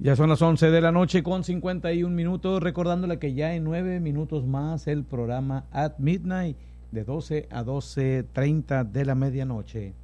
Ya son las 11 de la noche con 51 minutos, recordándole que ya en 9 minutos más el programa At Midnight de 12 a 12:30 de la medianoche.